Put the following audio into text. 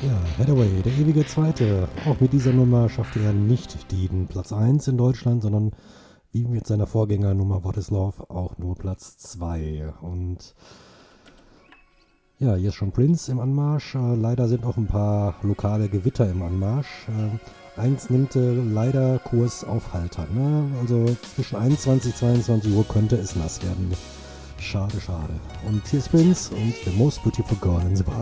Ja, Hathaway, der ewige Zweite. Auch mit dieser Nummer schaffte er nicht den Platz 1 in Deutschland, sondern wie mit seiner Vorgängernummer What is Love auch nur Platz 2. Und ja, hier ist schon Prince im Anmarsch. Leider sind auch ein paar lokale Gewitter im Anmarsch. Eins nimmt leider Kurs auf Haltern. Ne? Also zwischen 21 und 22 Uhr könnte es nass werden. Schade, schade. Und hier ist Prince und The Most Beautiful Girl in the World.